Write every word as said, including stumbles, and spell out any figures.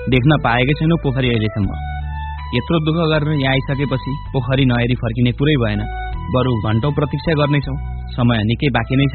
देख्न पाएकै छैनौ पोखरी अहिलेसम्म। यत्रो दुःख गरेर यहाँ आइसकेपछि पोखरी नहेरी फर्किने कुरै भएन। बरु घण्टौं प्रतीक्षा गर्नेछौ। समय निकै बाँकी नै छ।